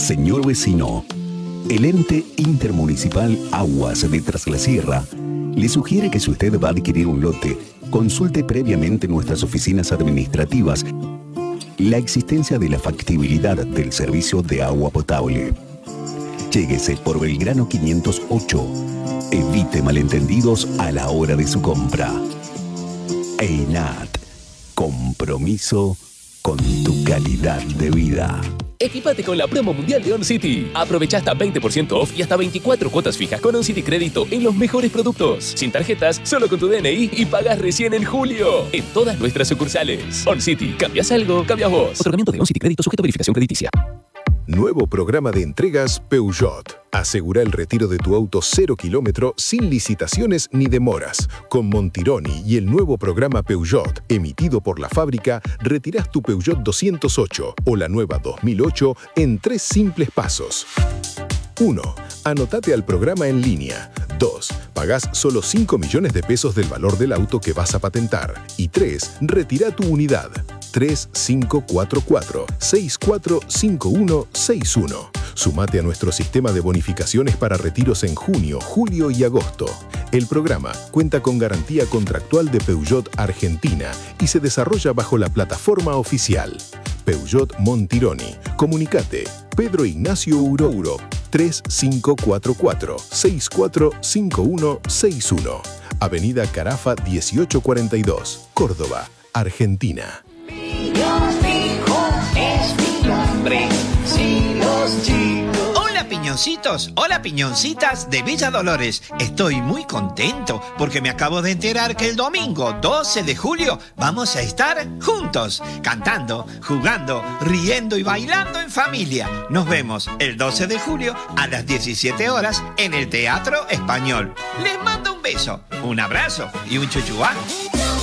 Señor vecino, el ente intermunicipal Aguas de Tras la Sierra le sugiere que si usted va a adquirir un lote, consulte previamente nuestras oficinas administrativas la existencia de la factibilidad del servicio de agua potable. Lléguese por Belgrano 508. Evite malentendidos a la hora de su compra. EINAT. Compromiso con tu calidad de vida. Equipate con la promo mundial de OnCity. Aprovecha hasta 20% off y hasta 24 cuotas fijas con OnCity Crédito en los mejores productos. Sin tarjetas, solo con tu DNI y pagas recién en julio. En todas nuestras sucursales. OnCity. ¿Cambias algo? Cambias vos. Otorgamiento de OnCity Crédito sujeto a verificación crediticia. Nuevo programa de entregas Peugeot. Asegura el retiro de tu auto 0 kilómetro sin licitaciones ni demoras. Con Montironi y el nuevo programa Peugeot, emitido por la fábrica, retirás tu Peugeot 208 o la nueva 2008 en 3 simples pasos. 1. Anótate al programa en línea. 2. Pagás solo 5 millones de pesos del valor del auto que vas a patentar. Y 3. Retira tu unidad. 3544-645161. Sumate a nuestro sistema de bonificaciones para retiros en junio, julio y agosto. El programa cuenta con garantía contractual de Peugeot Argentina y se desarrolla bajo la plataforma oficial. Peugeot Montironi. Comunicate. Pedro Ignacio Urouro. 3544-645161. Avenida Carafa 1842, Córdoba, Argentina. Hola piñoncitos, hola piñoncitas de Villa Dolores. Estoy muy contento porque me acabo de enterar que el domingo 12 de julio vamos a estar juntos, cantando, jugando, riendo y bailando en familia. Nos vemos el 12 de julio a las 17 horas en el Teatro Español. Les mando un beso, un abrazo y un chuchuá.